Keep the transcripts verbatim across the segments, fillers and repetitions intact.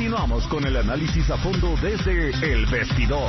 Continuamos con el análisis a fondo desde El Vestidor.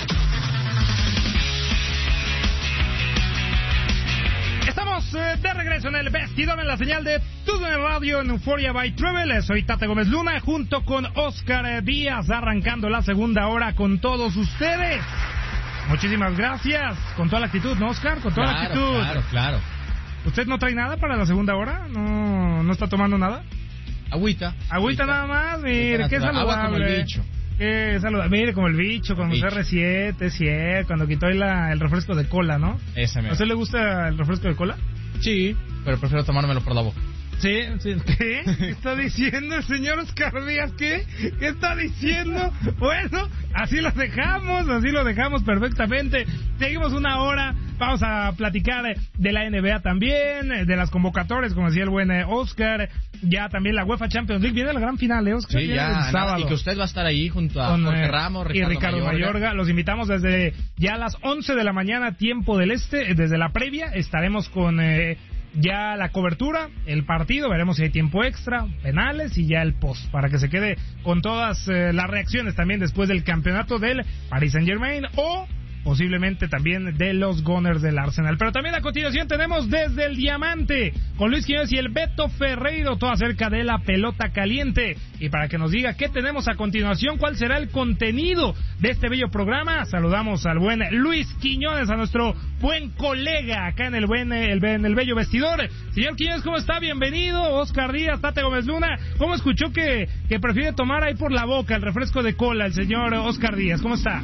Estamos eh, de regreso en El Vestidor, en la señal de TUDN Radio en Euphoria by Travel. Soy Tate Gómez Luna junto con Oscar Díaz, arrancando la segunda hora con todos ustedes. Muchísimas gracias. Con toda la actitud, ¿no, Oscar? Con toda claro, la actitud. Claro, claro. ¿Usted no trae nada para la segunda hora? ¿No, no está tomando nada? Agüita. Agüita nada más, mire, qué saludable. Agua como el bicho. Qué saludable, mire, como el bicho, como bicho. C R siete, siete, cuando quitó ahí la, el refresco de cola, ¿no? Ese mismo. ¿A usted le gusta el refresco de cola? Sí, pero prefiero tomármelo por la boca. Sí, sí. ¿Qué? ¿Qué está diciendo el señor Oscar Díaz? ¿Qué? ¿Qué está diciendo? Bueno, así lo dejamos, así lo dejamos perfectamente. Seguimos una hora, vamos a platicar de la N B A también, de las convocatorias, como decía el buen Oscar. Ya también la UEFA Champions League, viene la gran final, ¿eh, Oscar? Sí, viene ya, el sábado. y que usted va a estar ahí junto a Con, Jorge eh, Ramos, Ricardo y Ricardo Mayorga. Mayorga. Los invitamos desde ya a las once de la mañana, tiempo del este, desde la previa. Estaremos con eh, ya la cobertura, el partido, veremos si hay tiempo extra, penales y ya el post, para que se quede con todas eh, las reacciones también después del campeonato del Paris Saint-Germain o posiblemente también de los Gunners del Arsenal. Pero también a continuación tenemos desde el Diamante con Luis Quiñones y el Beto Ferreiro, todo acerca de la pelota caliente. Y para que nos diga qué tenemos a continuación, cuál será el contenido de este bello programa, saludamos al buen Luis Quiñones, a nuestro buen colega acá en el buen el, en el bello vestidor. Señor Quiñones, ¿cómo está? Bienvenido. Oscar Díaz, Tate Gómez Luna. ¿Cómo escuchó que, que prefiere tomar ahí por la boca el refresco de cola el señor Oscar Díaz? ¿Cómo está?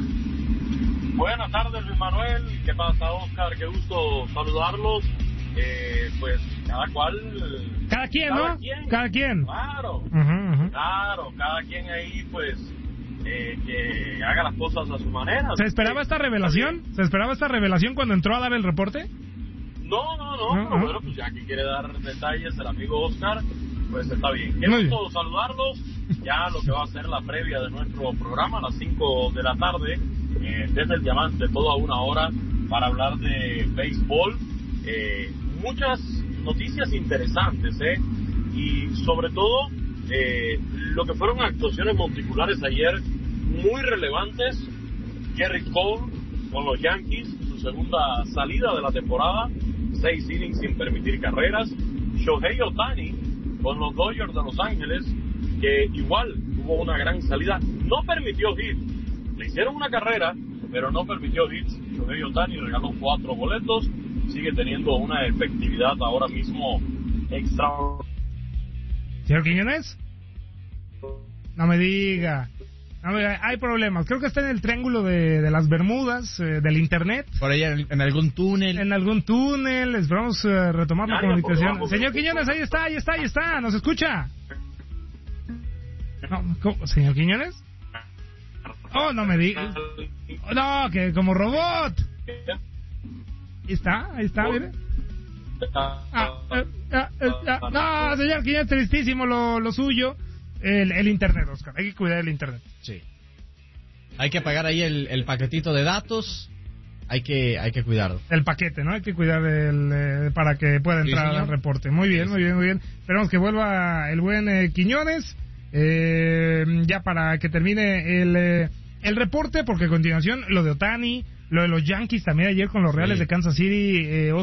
Buenas tardes, Luis Manuel. ¿Qué pasa, Oscar? Qué gusto saludarlos. Eh, pues cada cual... Cada quien, cada ¿no? Quien. Cada quien. Claro, uh-huh, uh-huh. claro. Cada quien ahí, pues, eh, que haga las cosas a su manera. ¿Se esperaba esta revelación? ¿Se esperaba esta revelación cuando entró a dar el reporte? No, no, no. Uh-huh. Pero bueno, pues ya que quiere dar detalles el amigo Oscar, pues está bien. Qué Muy gusto bien. saludarlos. Ya lo que va a ser la previa de nuestro programa a las cinco de la tarde. Eh, desde el Diamante, toda una hora para hablar de béisbol. Eh, muchas noticias interesantes, ¿eh? Y sobre todo, eh, lo que fueron actuaciones monticulares ayer, muy relevantes. Gerrit Cole con los Yankees, su segunda salida de la temporada, seis innings sin permitir carreras. Shohei Ohtani con los Dodgers de Los Ángeles, que igual tuvo una gran salida, no permitió hit. Le hicieron una carrera, pero no permitió hits. Shohei Ohtani regaló cuatro boletos. Sigue teniendo una efectividad ahora mismo extraordinaria. ¿Señor Quiñones? No me diga. No me diga. Hay problemas. Creo que está en el triángulo de, de las Bermudas, eh, del internet. Por ahí en, en algún túnel. En algún túnel. Esperamos eh, retomar la comunicación. Señor Quiñones, ahí está, ahí está, ahí está. ¿Nos escucha? No, ¿cómo? ¿Señor Quiñones? Oh, no me digas. No, que como robot. Ahí está, ahí está, mire. Ah, eh, ah, eh, ah, no, señor Quiñones, tristísimo lo, lo suyo. El, el internet, Oscar. Hay que cuidar el internet. Sí. Hay que pagar ahí el, el paquetito de datos. Hay que hay que cuidarlo. El paquete, ¿no? Hay que cuidar el eh, para que pueda entrar sí, al reporte. Muy bien, muy bien, muy bien. Esperamos que vuelva el buen eh, Quiñones. Eh, ya para que termine el... Eh, el reporte, porque a continuación lo de Ohtani, lo de los Yankees también ayer con los Reales sí. de Kansas City, eh,